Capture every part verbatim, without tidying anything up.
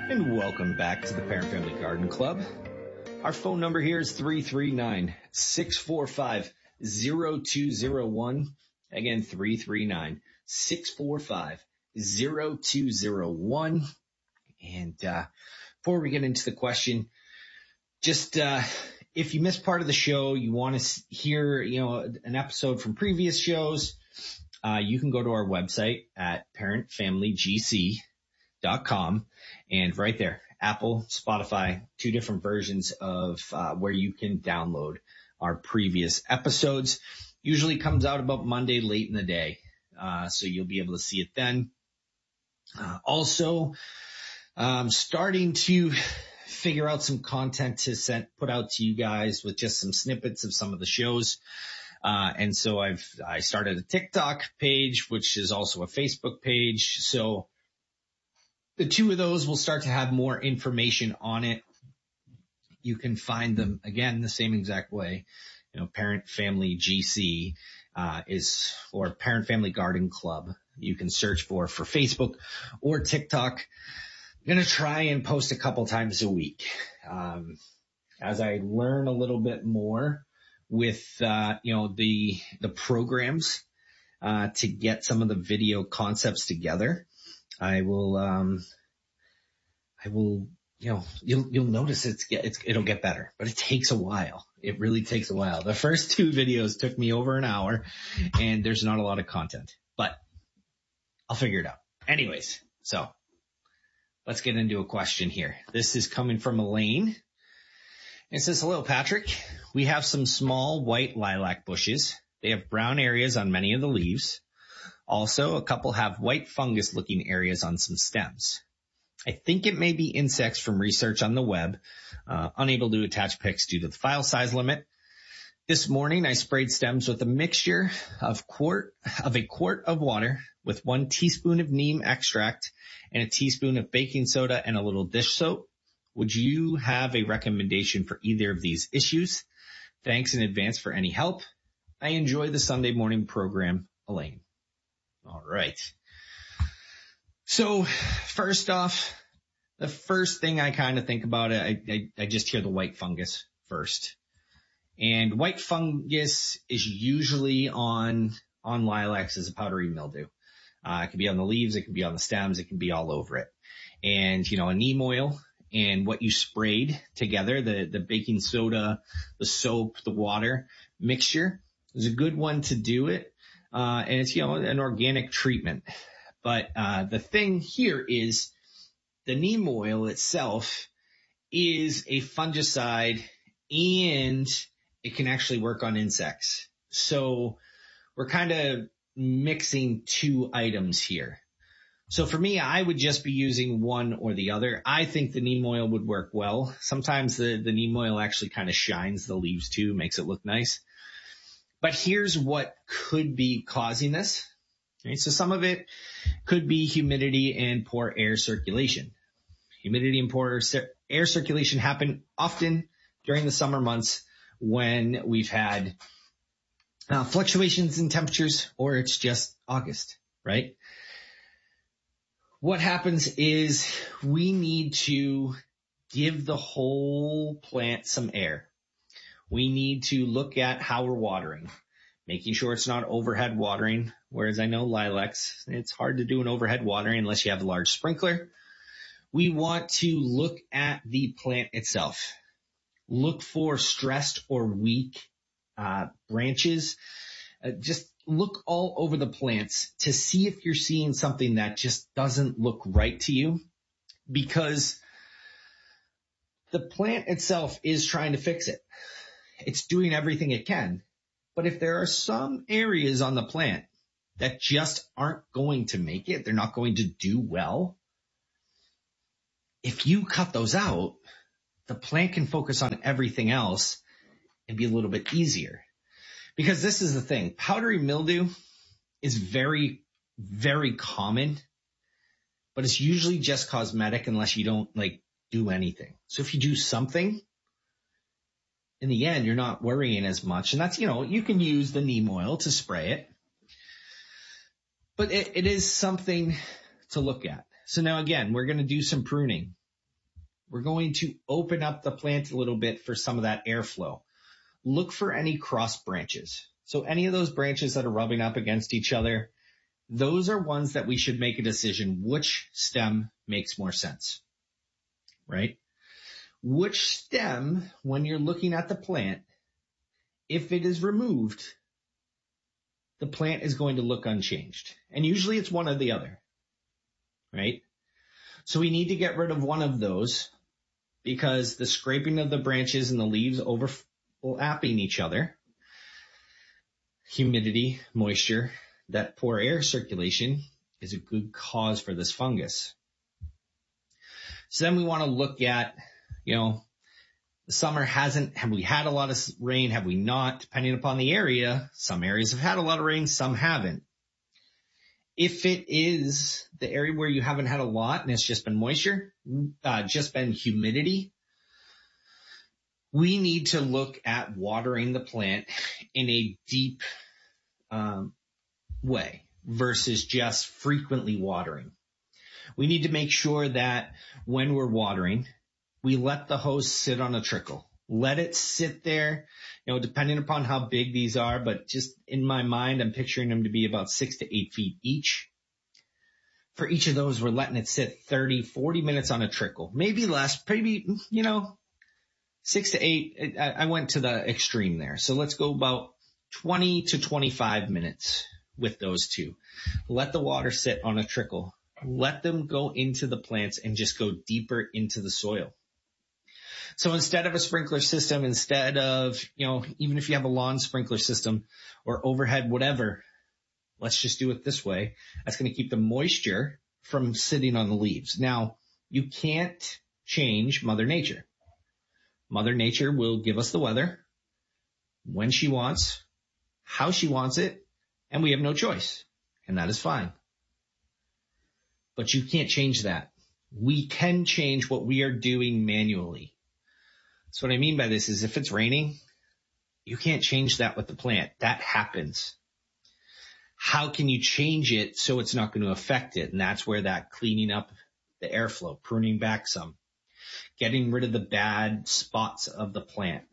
And welcome back to the Parent Family Garden Club. Our phone number here is three three nine, six four five, zero two zero one. Again, three three nine, six four five, zero two zero one. And uh, before we get into the question, just uh, if you missed part of the show, you want to hear you know an episode from previous shows, uh, you can go to our website at parent family g c dot com, and right there, Apple, Spotify, two different versions of uh, where you can download our previous episodes. Usually comes out about Monday late in the day, uh, so you'll be able to see it then. Uh, also, um, starting to figure out some content to send, put out to you guys with just some snippets of some of the shows. Uh, and so I've, I started a TikTok page, which is also a Facebook page. So the two of those will start to have more information on it. You can find them, again, the same exact way. You know, Parent Family G C uh, is, or Parent Family Garden Club. You can search for, for Facebook or TikTok. I'm going to try and post a couple times a week. Um, as I learn a little bit more with, uh, you know, the, the programs, uh, to get some of the video concepts together. I will, um, I will, you know, you'll, you'll notice it's, it's, it'll get better, but it takes a while. It really takes a while. The first two videos took me over an hour and there's not a lot of content, but I'll figure it out. Anyways, so let's get into a question here. This is coming from Elaine. It says, hello, Patrick. We have some small white lilac bushes. They have brown areas on many of the leaves. Also, a couple have white fungus-looking areas on some stems. I think it may be insects from research on the web, uh, unable to attach pics due to the file size limit. This morning, I sprayed stems with a mixture of quart of a quart of water with one teaspoon of neem extract and a teaspoon of baking soda and a little dish soap. Would you have a recommendation for either of these issues? Thanks in advance for any help. I enjoy the Sunday morning program, Elaine. All right. So first off, the first thing I kind of think about it, I, I, I just hear the white fungus first. And white fungus is usually on, on lilacs as a powdery mildew. Uh, it can be on the leaves. It can be on the stems. It can be all over it. And, you know, a neem oil and what you sprayed together, the, the baking soda, the soap, the water mixture is a good one to do it. Uh, and it's, you know, an organic treatment. But, uh, the thing here is the neem oil itself is a fungicide and it can actually work on insects. So we're kind of mixing two items here. So for me, I would just be using one or the other. I think the neem oil would work well. Sometimes the, the neem oil actually kind of shines the leaves too, makes it look nice. But here's what could be causing this. Okay, so some of it could be humidity and poor air circulation. Humidity and poor air circulation happen often during the summer months when we've had uh, fluctuations in temperatures or it's just August, right? What happens is we need to give the whole plant some air. We need to look at how we're watering, making sure it's not overhead watering. Whereas I know lilacs, it's hard to do an overhead watering unless you have a large sprinkler. We want to look at the plant itself. Look for stressed or weak uh, branches. Uh, just look all over the plants to see if you're seeing something that just doesn't look right to you, because the plant itself is trying to fix it. It's doing everything it can. But if there are some areas on the plant that just aren't going to make it, they're not going to do well, if you cut those out, the plant can focus on everything else and be a little bit easier. Because this is the thing, powdery mildew is very, very common, but it's usually just cosmetic unless you don't like do anything. So if you do something, in the end, you're not worrying as much. And that's, you know, you can use the neem oil to spray it, but it, it is something to look at. So now again, we're going to do some pruning. we're going to open up the plant a little bit for some of that airflow. Look for any cross branches. So any of those branches that are rubbing up against each other, those are ones that we should make a decision which stem makes more sense, right? Which stem, when you're looking at the plant, if it is removed, the plant is going to look unchanged. And usually it's one or the other, right? So we need to get rid of one of those because the scraping of the branches and the leaves overlapping each other, humidity, moisture, that poor air circulation is a good cause for this fungus. So then we want to look at, you know, the summer hasn't, have we had a lot of rain? Have we not? Depending upon the area, some areas have had a lot of rain, some haven't. If it is the area where you haven't had a lot and it's just been moisture, uh, just been humidity, we need to look at watering the plant in a deep um, way versus just frequently watering. We need to make sure that when we're watering, we let the hose sit on a trickle. Let it sit there, you know, depending upon how big these are, but just in my mind, I'm picturing them to be about six to eight feet each. For each of those, we're letting it sit thirty, forty minutes on a trickle, maybe less, maybe, you know, six to eight. I, I went to the extreme there. So let's go about twenty to twenty-five minutes with those two. Let the water sit on a trickle. Let them go into the plants and just go deeper into the soil. So instead of a sprinkler system, instead of, you know, even if you have a lawn sprinkler system or overhead, whatever, let's just do it this way. That's going to keep the moisture from sitting on the leaves. Now, you can't change Mother Nature. Mother Nature will give us the weather when she wants, how she wants it, and we have no choice. And that is fine. But you can't change that. We can change what we are doing manually. So what I mean by this is if it's raining, you can't change that with the plant. That happens. How can you change it so it's not going to affect it? And that's where that cleaning up the airflow, pruning back some, getting rid of the bad spots of the plant.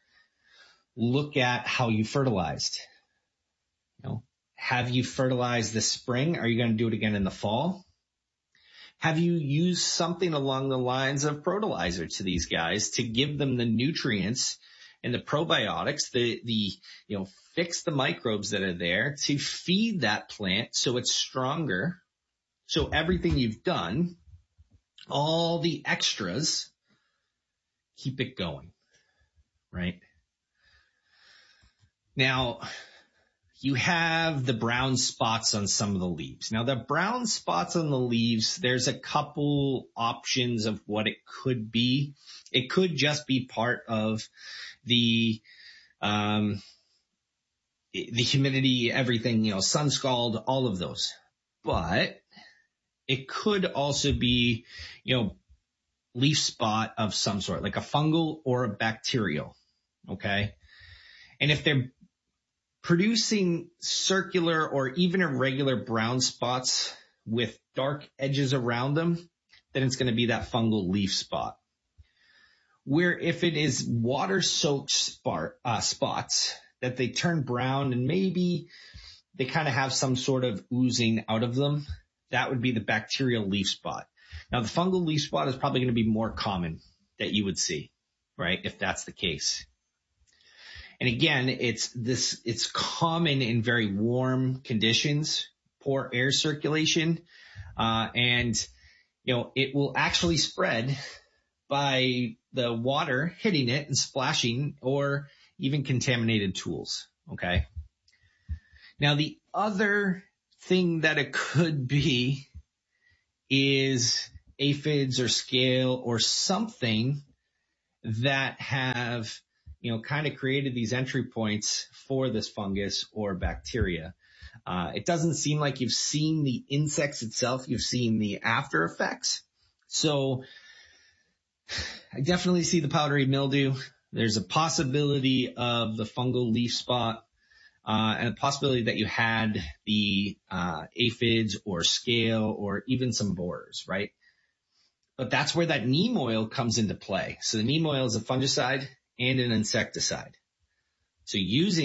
Look at how you fertilized. You know, have you fertilized this spring? Are you going to do it again in the fall? Have you used something along the lines of Protolizer to these guys to give them the nutrients and the probiotics, the, the, you know, fix the microbes that are there to feed that plant so it's stronger? So everything you've done, all the extras, keep it going, right? Now, you have the brown spots on some of the leaves. Now, the brown spots on the leaves, there's a couple options of what it could be. It could just be part of the, um, the humidity, everything, you know, sun scald, all of those. But it could also be, you know, leaf spot of some sort, like a fungal or a bacterial. Okay. And if they're producing circular or even irregular brown spots with dark edges around them, then it's going to be that fungal leaf spot. Where if it is water-soaked spot, uh, spots that they turn brown and maybe they kind of have some sort of oozing out of them, that would be the bacterial leaf spot. Now, the fungal leaf spot is probably going to be more common that you would see, right, if that's the case. And again, it's this, it's common in very warm conditions, poor air circulation, uh, and, you know, it will actually spread by the water hitting it and splashing or even contaminated tools. Okay. Now, the other thing that it could be is aphids or scale or something that have, you know, kind of created these entry points for this fungus or bacteria. Uh, it doesn't seem like you've seen the insects itself. You've seen the after effects. So I definitely see the powdery mildew. There's a possibility of the fungal leaf spot, uh, and a possibility that you had the, uh, aphids or scale or even some borers, right? But that's where that neem oil comes into play. So the neem oil is a fungicide and an insecticide. So using